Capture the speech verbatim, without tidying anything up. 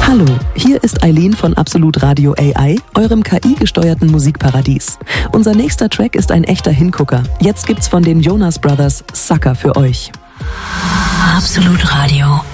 Hallo, hier ist Eileen von Absolut Radio A I, eurem K I-gesteuerten Musikparadies. Unser nächster Track ist ein echter Hingucker. Jetzt gibt's von den Jonas Brothers Sucker für euch. Absolut Radio